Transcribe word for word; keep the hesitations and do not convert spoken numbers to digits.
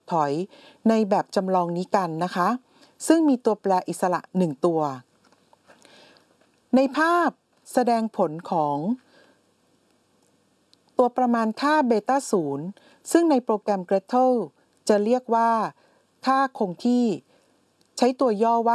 ถอยในแบบจำลองนี้กันนะคะซึ่งมีตัวแปรอิสระหนึ่งตัวในภาพแสดงผลของตัวประมาณค่าเบต้าศูนย์ซึ่งในโปรแกรม Gretel จะเรียกว่าค่าคงที่ใช้ตัวย่อว่า